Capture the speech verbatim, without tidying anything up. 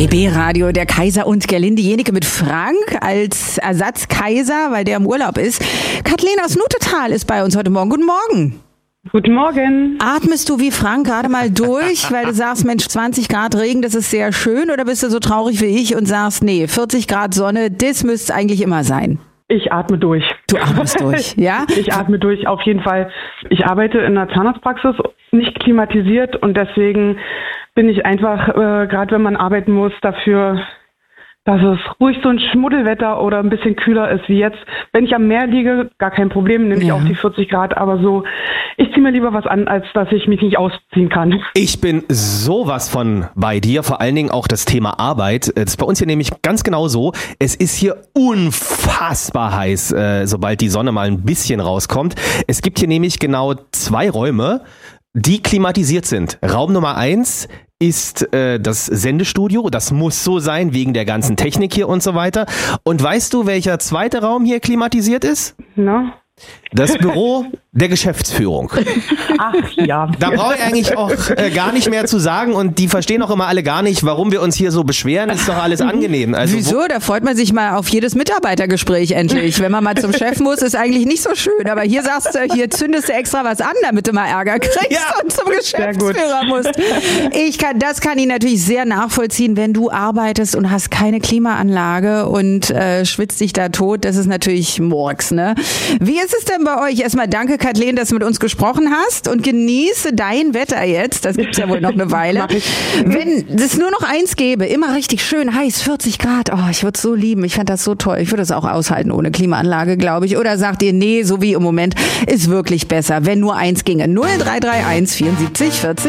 B B-Radio, der Kaiser und Gerlinde Jenike mit Frank als Ersatzkaiser, weil der im Urlaub ist. Kathleen aus Nutetal ist bei uns heute Morgen. Guten Morgen. Guten Morgen. Atmest du wie Frank gerade mal durch, weil du sagst, Mensch, zwanzig Grad Regen, das ist sehr schön, oder bist du so traurig wie ich und sagst, nee, vierzig Grad Sonne, das müsste eigentlich immer sein? Ich atme durch. Du atmest durch, ja? Ich atme durch, auf jeden Fall. Ich arbeite in einer Zahnarztpraxis, nicht klimatisiert, und deswegen bin ich einfach, äh, gerade wenn man arbeiten muss, dafür, dass es ruhig so ein Schmuddelwetter oder ein bisschen kühler ist wie jetzt. Wenn ich am Meer liege, gar kein Problem, nehme ich Ja. auch die vierzig Grad, aber so, ich ziehe mir lieber was an, als dass ich mich nicht ausziehen kann. Ich bin sowas von bei dir, vor allen Dingen auch das Thema Arbeit. Das ist bei uns hier nämlich ganz genau so. Es ist hier unfassbar heiß, äh, sobald die Sonne mal ein bisschen rauskommt. Es gibt hier nämlich genau zwei Räume, die klimatisiert sind. Raum Nummer eins ist äh, das Sendestudio. Das muss so sein, wegen der ganzen Technik hier und so weiter. Und weißt du, welcher zweite Raum hier klimatisiert ist? Na? Das Büro der Geschäftsführung. Ach ja. Da brauche ich eigentlich auch äh, gar nicht mehr zu sagen, und die verstehen auch immer alle gar nicht, warum wir uns hier so beschweren. Ist doch alles angenehm. Also, Wieso? Da freut man sich mal auf jedes Mitarbeitergespräch endlich. Wenn man mal zum Chef muss, ist eigentlich nicht so schön. Aber hier sagst du, hier zündest du extra was an, damit du mal Ärger kriegst Ja. und zum Geschäftsführer musst. Ich kann, das kann ich natürlich sehr nachvollziehen, wenn du arbeitest und hast keine Klimaanlage und äh, schwitzt dich da tot. Das ist natürlich Murks, ne? Wie ist es denn bei euch? Erstmal danke, Kathleen, dass du mit uns gesprochen hast, und genieße dein Wetter jetzt. Das gibt's ja wohl noch eine Weile. Wenn es nur noch eins gäbe, immer richtig schön heiß, vierzig Grad. Oh, ich würde es so lieben. Ich fand das so toll. Ich würde das auch aushalten ohne Klimaanlage, glaube ich. Oder sagt ihr, nee, so wie im Moment ist wirklich besser, wenn nur eins ginge. null drei drei eins vierundsiebzig vierzig